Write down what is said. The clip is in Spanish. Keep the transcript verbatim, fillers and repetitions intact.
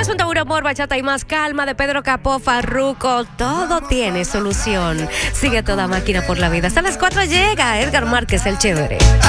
asunto, un amor, bachata y más calma de Pedro Capó, Farruko. Todo tiene solución. Sigue toda máquina por la vida. Hasta las cuatro llega Edgar Márquez, el chévere.